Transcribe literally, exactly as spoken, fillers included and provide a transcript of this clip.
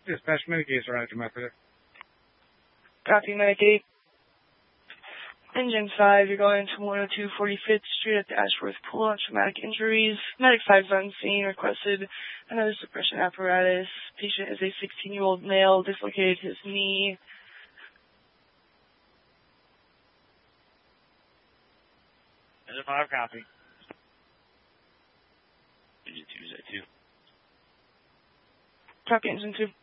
Dispatch Medicaid surrounded your method. Copy, Medicaid. Engine five, you're going to one oh two forty-fifth Street at the Ashworth Pool on traumatic injuries. Medic five is on scene, requested another suppression apparatus. Patient is a sixteen-year-old male, dislocated his knee. Engine five, copy. Engine two, is that two? Copy, Engine two.